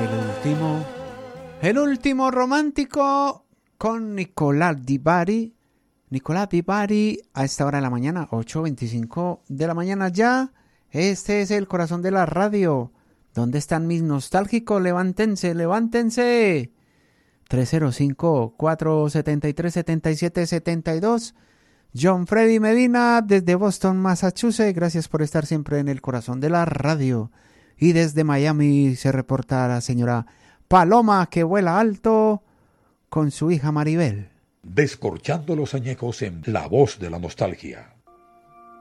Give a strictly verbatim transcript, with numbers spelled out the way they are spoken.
el último, el último romántico con Nicolás Di Bari. Nicolás Di Bari a esta hora de la mañana, ocho veinticinco de la mañana ya. Este es el corazón de la radio. ¿Dónde están mis nostálgicos? Levántense, levántense. tres cero cinco, cuatro siete tres, siete siete siete dos. John Freddy Medina desde Boston, Massachusetts. Gracias por estar siempre en el corazón de la radio. Y desde Miami se reporta la señora Paloma, que vuela alto con su hija Maribel. Descorchando los añejos en La Voz de la Nostalgia.